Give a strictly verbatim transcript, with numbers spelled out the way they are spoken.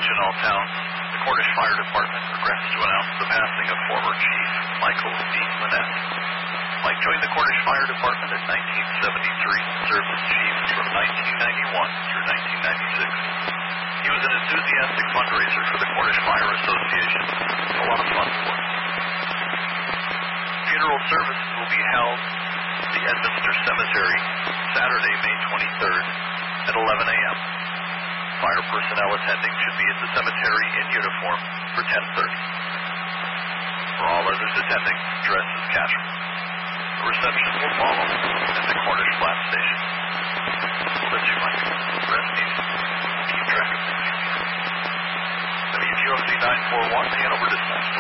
Attention all towns. The Cornish Fire Department regrets to announce the passing of former Chief Michael D. Manette. Mike joined the Cornish Fire Department in nineteen seventy-three and served as chief from nineteen ninety-one through nineteen ninety-six. He was an enthusiastic fundraiser for the Cornish Fire Association. A lot of fun for him. Funeral services will be held at the Edminster Cemetery Saturday, May twenty-third at eleven a.m. Fire personnel attending should be at the cemetery in uniform for ten thirty. For all others attending, dress as casual. The reception will follow at the Cornish Flat Station. We'll let you might rest easy. Keep track of things. W Q F Z nine four one, Hanover Dispatch.